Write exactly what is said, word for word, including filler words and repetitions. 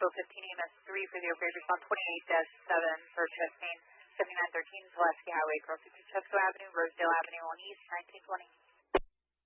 Bravo fifteen E M S three for the operator respond twenty-eight dash seven for chest pain, seventy-nine thirteen Pulaski Highway, crossing Chesco Avenue, Rosedale Avenue on East, nineteen twenty.